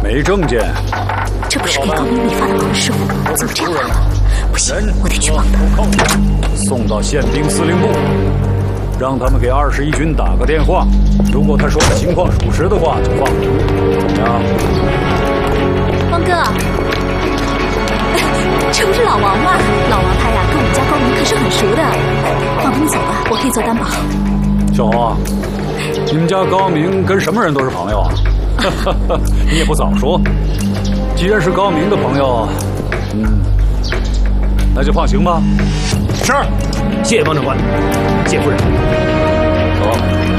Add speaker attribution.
Speaker 1: 没证件。
Speaker 2: 这不是给高明理发的师傅，怎么这样来了？不行，我得去帮他。
Speaker 1: 送到宪兵司令部，让他们给21军打个电话。如果他说的情况属实的话，就放逐。怎么样？
Speaker 2: 汪哥，这不是老王吗？老王他呀，跟我们家高明可是很熟的。放他们走吧，我可以做担保。
Speaker 1: 小红啊，你们家高明跟什么人都是朋友啊？你也不早说。既然是高明的朋友，那就放行吧。
Speaker 3: 是，谢谢方长官，谢夫人。
Speaker 1: 走。